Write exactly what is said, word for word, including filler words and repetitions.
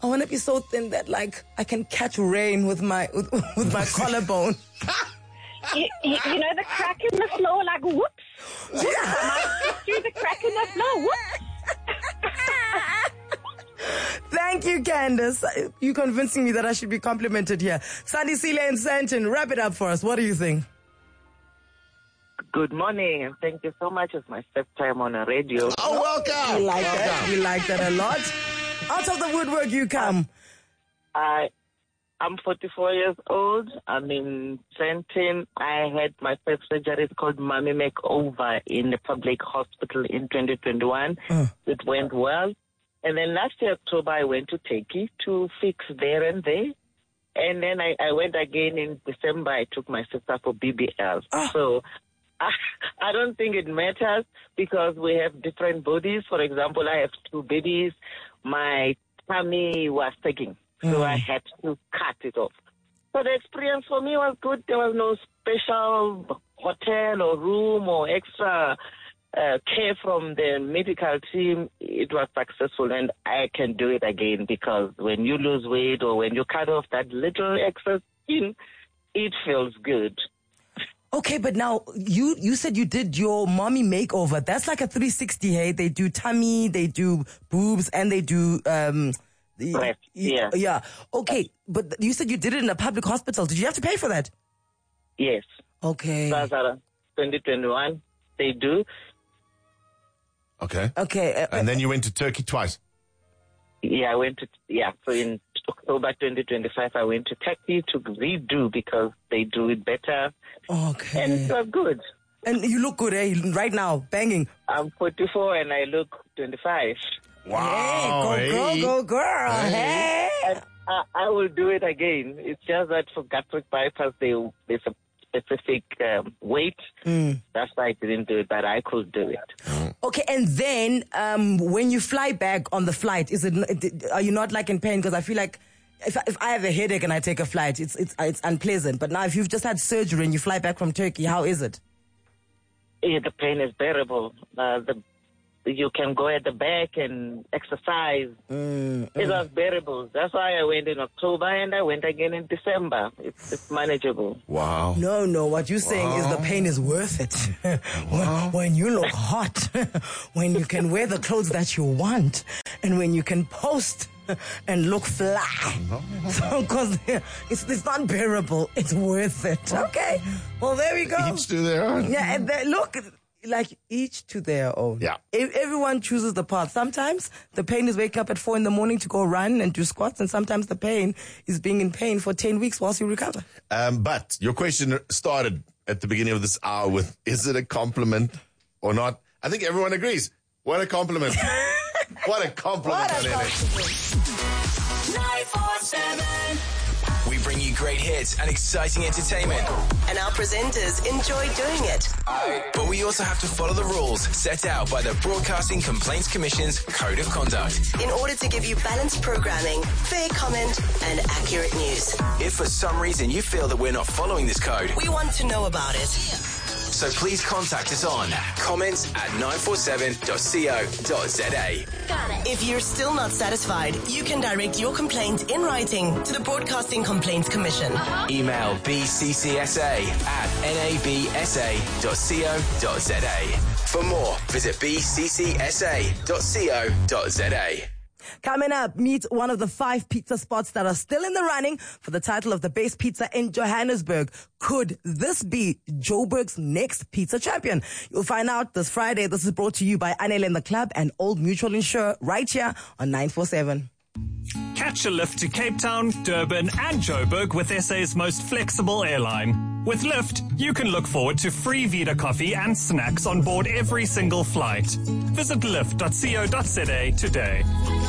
I want to be so thin that like I can catch rain with my with, with my collarbone. You, you, you know the crack in the floor, like whoops. whoops. Yeah. I might get through the crack in the floor. Whoops. Thank you, Candace. You convincing me that I should be complimented here. Sandy Sile and Santon, wrap it up for us. What do you think? Good morning, and thank you so much. It's my first time on a radio. Oh, welcome. We like welcome. that. We like that a lot. Out of the woodwork you come. I, I'm forty-four years old. I'm in Trenton. I had my first surgery. It's called Mommy Makeover in the public hospital in twenty twenty-one. Uh. It went well. And then last year, October, I went to Turkey to fix there and there. And then I, I went again in December. I took my sister for B B L. Ah. So I, I don't think it matters because we have different bodies. For example, I have two babies. My tummy was taking, so Mm. I had to cut it off. So the experience for me was good. There was no special hotel or room or extra uh, care from the medical team. It was successful, and I can do it again because when you lose weight or when you cut off that little excess skin, it feels good. Okay, but now you you said you did your mommy makeover. That's like a three sixty, hey? They do tummy, they do boobs, and they do um the- Breast, yeah. Yeah. Okay, but you said you did it in a public hospital. Did you have to pay for that? Yes. Okay. That's uh, twenty twenty-one. They do. Okay. Okay. uh, And then you went to Turkey twice. Yeah, I went to, yeah, so in October twenty twenty-five, I went to Turkey to redo because they do it better. Okay. And it was good. And you look good, eh? Right now, banging. I'm forty-four and I look twenty-five. Wow. Hey, go, hey. go, go, girl. Hey. Hey. And I, I will do it again. It's just that for gastric bypass, they, there's a specific um, weight. Mm. That's why I didn't do it, but I could do it. Okay, and then um, when you fly back on the flight, is it? Are you not like in pain? Because I feel like if if I have a headache and I take a flight, it's it's it's unpleasant. But now if you've just had surgery and you fly back from Turkey, how is it? Yeah, the pain is bearable. Uh, the You can go at the back and exercise. Mm, It was bearable. That's why I went in October and I went again in December. It's, it's manageable. Wow. No, no. What you're saying is the pain is worth it. when, when you look hot, when you can wear the clothes that you want, and when you can post and look fly. So, because it's, it's not bearable, it's worth it. Okay. Well, there we go. Each to their own. Yeah, and then, look, like each to their own. Yeah. E- Everyone chooses the path. Sometimes the pain is waking up at four in the morning to go run and do squats, and sometimes the pain is being in pain for ten weeks whilst you recover. Um, but your question started at the beginning of this hour with, is it a compliment or not? I think everyone agrees. What a compliment. What a compliment. What a Anele. nine four seven. We bring you great hits and exciting entertainment. And our presenters enjoy doing it. But we also have to follow the rules set out by the Broadcasting Complaints Commission's Code of Conduct. In order to give you balanced programming, fair comment, and accurate news. If for some reason you feel that we're not following this code, We want to know about it. so please contact us on comments at nine four seven dot co dot za. If you're still not satisfied, you can direct your complaint in writing to the Broadcasting Complaints Commission. Email b c c s a at n a b s a dot co dot za. For more, visit b c c s a dot co dot za. Coming up, meet one of the five pizza spots that are still in the running for the title of the best pizza in Johannesburg. Could this be Joburg's next pizza champion? You'll find out this Friday. This is brought to you by Anele and the Club and Old Mutual Insure right here on nine four seven. Catch a lift to Cape Town, Durban and Joburg with S A's most flexible airline. With Lyft, you can look forward to free Vita coffee and snacks on board every single flight. Visit lyft dot co dot za today.